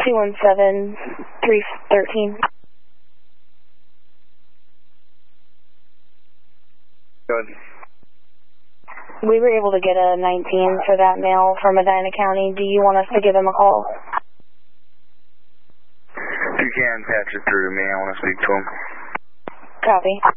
217-313. Good. We were able to get a 19 for that male from Medina County. Do you want us to give him a call? If you can, patch it through to me. I want to speak to him. Copy.